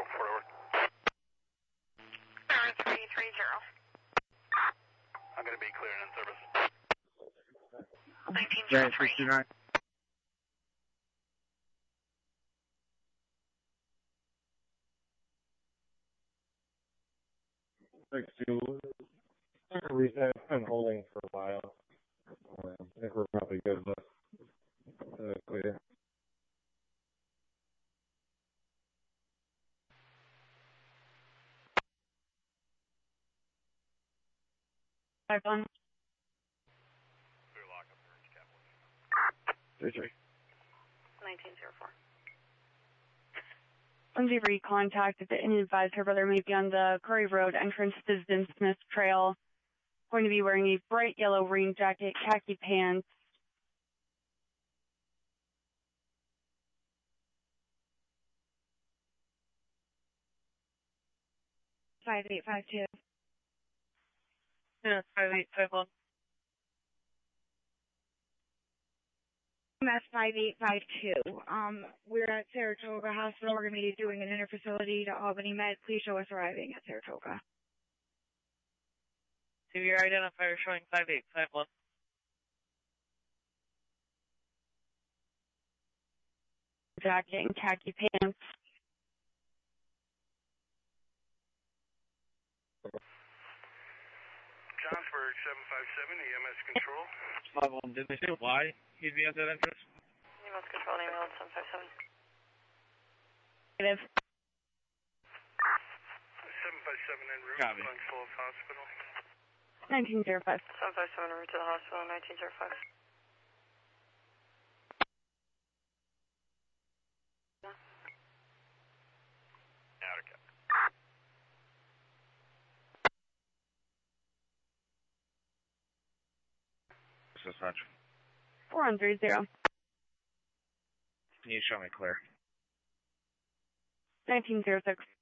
Forward. 330. I'm going to be clearing in service. 1903. 62. I've been holding for a while. I think we're probably good with clear. Five on. Clear lock up there, Captain. 3-3. 1904. Lindsay Reed contacted and advised her brother may be on the Curry Road entrance to Zin Smith Trail. Going to be wearing a bright yellow rain jacket, khaki pants. Five 5852. Yeah, 5851. That's 5852. We're at Saratoga Hospital. We're going to be doing an interfacility to Albany Med. Please show us arriving at Saratoga. Severe identifier showing 5851. Jacket and khaki pants. Johnsburg 757, EMS control. 5-1, did they say why he'd be at that entrance? EMS control, email 757. Negative. 757 en route Copy. to Glen Falls Hospital. 1905. 757 en route to the hospital, 1905. Outer cap. Dispatch. 4130. Can you show me clear? 1906.